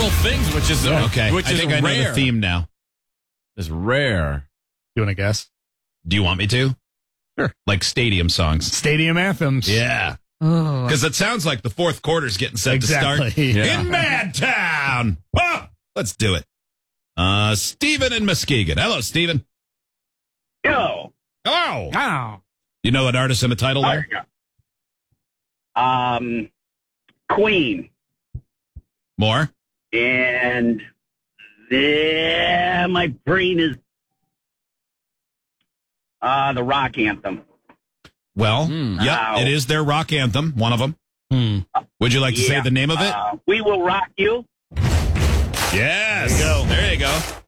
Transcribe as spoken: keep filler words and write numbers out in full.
several things, which is uh, Okay, which I is think I rare. know the theme now. It's rare. You want to guess? Do you want me to? Sure. Like stadium songs. Stadium anthems. Yeah. Oh. Because it sounds like the fourth quarter's getting set Exactly. to start Yeah. in Madtown. Oh, let's do it. Uh, Stephen in Muskegon. Hello, Stephen. Yo. Hello. Wow. You know an artist and a title there? Um, Queen. More? And yeah, my brain is uh, the rock anthem. Well, Hmm. yep, Wow. it is their rock anthem, one of them. Hmm. Would you like to say Yeah. the name of it? Uh, we Will Rock You. Yes. There you go. There you go.